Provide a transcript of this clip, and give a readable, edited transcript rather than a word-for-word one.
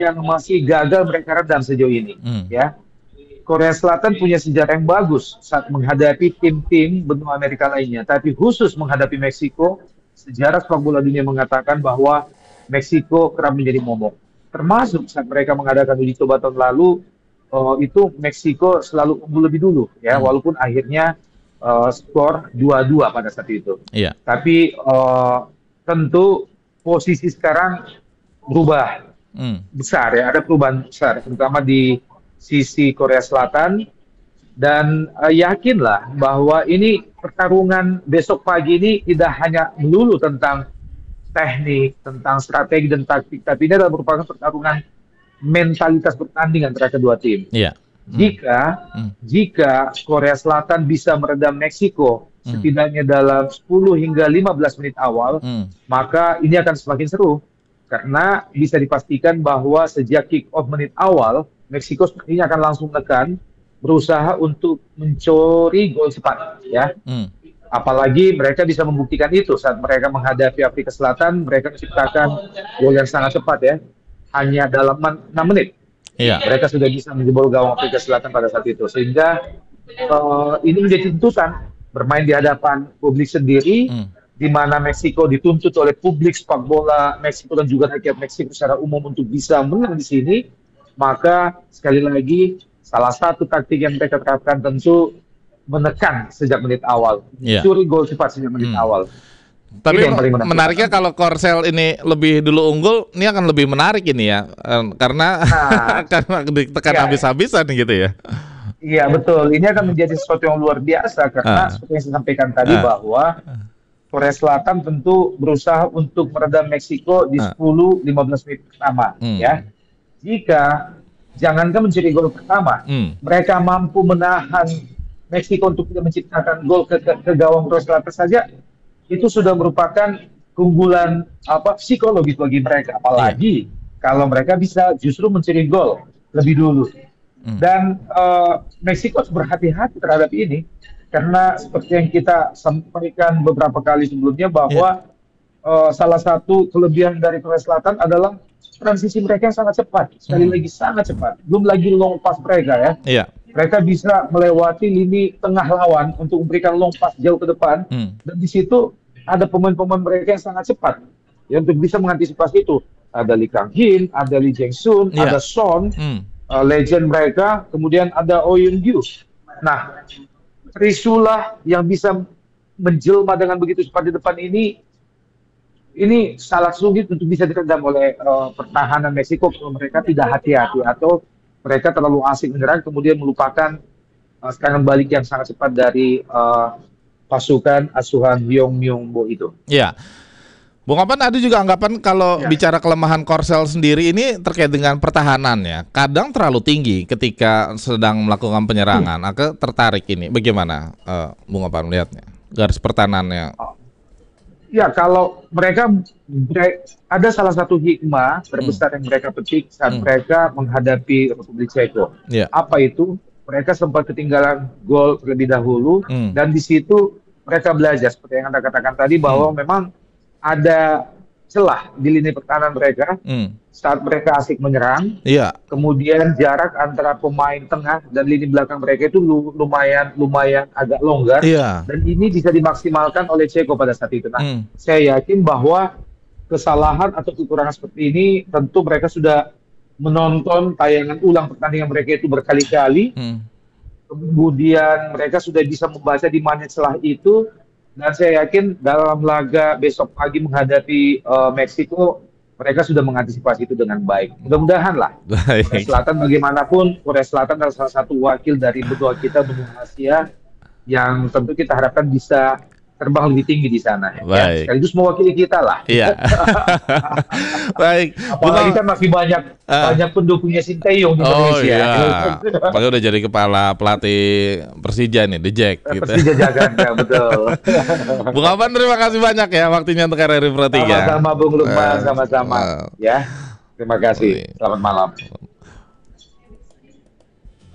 yang masih gagal mereka redam sejauh ini. Ya, Korea Selatan punya sejarah yang bagus saat menghadapi tim-tim benua Amerika lainnya, tapi khusus menghadapi Meksiko, sejarah sepak bola dunia mengatakan bahwa Meksiko kerap menjadi momok. Termasuk saat mereka mengadakan uji coba tahun lalu, itu Meksiko selalu unggul lebih dulu, ya, walaupun akhirnya skor 2-2 pada saat itu. Iya. Tapi tentu posisi sekarang berubah besar, ya, ada perubahan besar, terutama di sisi Korea Selatan, dan yakinlah bahwa ini pertarungan besok pagi ini tidak hanya melulu tentang teknik, tentang strategi dan taktik, tapi ini adalah merupakan pertarungan mentalitas bertanding antara kedua tim. Iya. Jika Korea Selatan bisa meredam Meksiko setidaknya dalam 10 hingga 15 menit awal, maka ini akan semakin seru. Karena bisa dipastikan bahwa sejak kick-off menit awal, Meksiko sepertinya akan langsung menekan, berusaha untuk mencuri gol cepat, ya. Apalagi mereka bisa membuktikan itu saat mereka menghadapi Afrika Selatan, mereka menciptakan gol yang sangat cepat, ya. Hanya dalam 6 menit. Iya. Mereka sudah bisa menjebol gawang Afrika Selatan pada saat itu. Sehingga ini menjadi tuntutan bermain di hadapan publik sendiri, di mana Meksiko dituntut oleh publik sepak bola Meksiko dan juga rakyat Meksiko secara umum untuk bisa menang di sini. Maka sekali lagi salah satu taktik yang mereka terapkan tentu menekan sejak menit awal, curi gol cepat sejak menit awal. Tapi menariknya kalau Korsel ini lebih dulu unggul, ini akan lebih menarik ini ya, karena karena ditekan habis-habisan gitu ya. Iya betul, ini akan menjadi sesuatu yang luar biasa karena seperti yang saya sampaikan tadi bahwa Korea Selatan tentu berusaha untuk meredam Meksiko di 10-15 menit pertama, ya. Jika jangankan mencuri gol pertama, mereka mampu menahan Meksiko untuk tidak menciptakan gol ke gawang Korea Selatan saja, itu sudah merupakan keunggulan psikologis bagi mereka. Apalagi kalau mereka bisa justru mencuri gol lebih dulu. Dan Meksiko harus berhati-hati terhadap ini. Karena seperti yang kita sampaikan beberapa kali sebelumnya bahwa salah satu kelebihan dari Korea Selatan adalah transisi mereka yang sangat cepat. Sekali lagi sangat cepat. Belum lagi long pass mereka, ya. Iya. Mereka bisa melewati lini tengah lawan untuk memberikan long pass jauh ke depan. Dan di situ ada pemain-pemain mereka yang sangat cepat ya, untuk bisa mengantisipasi itu. Ada Lee Kang-hin, ada Lee Jae-sun, ada Son, legend mereka, kemudian ada Oh Yoon-gyu. Nah, Trisula yang bisa menjelma dengan begitu cepat di depan ini sangat sulit untuk bisa diredam oleh pertahanan Meksiko kalau mereka tidak hati-hati atau mereka terlalu asik menyerang kemudian melupakan serangan balik yang sangat cepat dari pasukan asuhan Byung Myung-bo itu. Iya. Bung Apan, ada juga anggapan kalau bicara kelemahan Korsel sendiri ini terkait dengan pertahanannya. Kadang terlalu tinggi ketika sedang melakukan penyerangan. Aku tertarik ini. Bagaimana Bung Apan melihatnya? Garis pertahanannya. Ya, kalau mereka ada salah satu hikmah terbesar yang mereka petik saat mereka menghadapi Republik Ceko. Apa itu? Mereka sempat ketinggalan gol terlebih dahulu dan di situ mereka belajar seperti yang Anda katakan tadi bahwa memang ada celah di lini pertahanan mereka saat mereka asik menyerang. Kemudian jarak antara pemain tengah dan lini belakang mereka itu lumayan agak longgar. Dan ini bisa dimaksimalkan oleh Ceko pada saat itu. Nah, saya yakin bahwa kesalahan atau kekurangan seperti ini tentu mereka sudah menonton tayangan ulang pertandingan mereka itu berkali-kali. Kemudian mereka sudah bisa membaca di mana celah itu. Dan saya yakin dalam laga besok pagi menghadapi Meksiko, mereka sudah mengantisipasi itu dengan baik. Mudah-mudahan lah. Korea Selatan bagaimanapun, Korea Selatan adalah salah satu wakil dari benua kita, benua Asia, yang tentu kita harapkan bisa terbang lebih tinggi di sana. Ya. Sekaligus mewakili kita lah. Baik. Apalagi kan masih banyak pendukungnya Sinteyong di Indonesia. Apalagi udah jadi kepala pelatih Persija nih, The Jack. Persija Jakarta, betul. Bung Apan, terima kasih banyak ya waktunya untuk RRI Pro 3. Sama-sama Bung Lukman, sama-sama. Ya, terima kasih. Selamat malam.